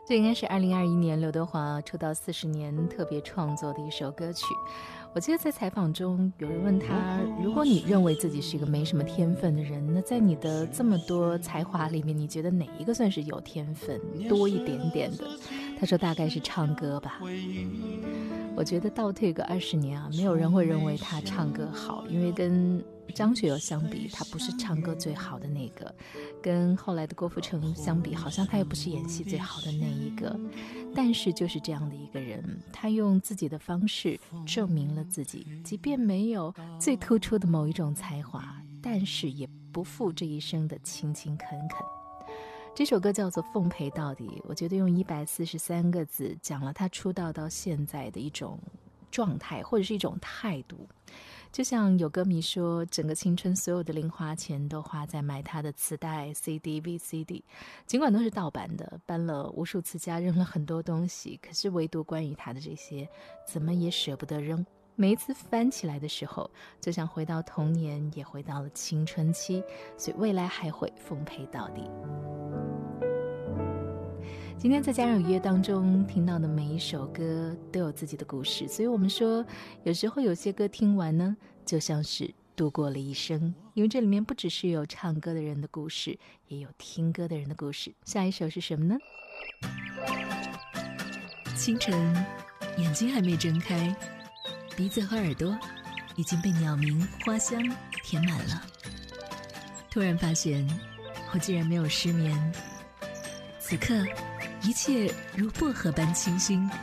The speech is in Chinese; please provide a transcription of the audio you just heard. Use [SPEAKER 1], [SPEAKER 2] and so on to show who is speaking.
[SPEAKER 1] 这应该是2021年刘德华出道40年特别创作的一首歌曲。我记得在采访中有人问他，如果你认为自己是一个没什么天分的人，那在你的这么多才华里面，你觉得哪一个算是有天分多一点点的？他说大概是唱歌吧。我觉得倒退个20年啊，没有人会认为他唱歌好，因为跟张学友相比，他不是唱歌最好的那个，跟后来的郭富城相比，好像他也不是演戏最好的那一个。但是就是这样的一个人，他用自己的方式证明了自己，即便没有最突出的某一种才华，但是也不负这一生的勤勤恳恳。这首歌叫做《奉陪到底》，我觉得用143个字讲了他出道到现在的一种状态，或者是一种态度。就像有歌迷说，整个青春所有的零花钱都花在买他的磁带、CD、VCD， 尽管都是盗版的，搬了无数次家，扔了很多东西，可是唯独关于他的这些，怎么也舍不得扔。每一次翻起来的时候，就像回到童年，也回到了青春期，所以未来还会奉陪到底。今天在家人有约当中听到的每一首歌都有自己的故事，所以我们说有时候有些歌听完呢，就像是度过了一生，因为这里面不只是有唱歌的人的故事，也有听歌的人的故事。下一首是什么呢？
[SPEAKER 2] 清晨，眼睛还没睁开，鼻子和耳朵已经被鸟鸣花香填满了。突然发现我竟然没有失眠，此刻一切如薄荷般清新。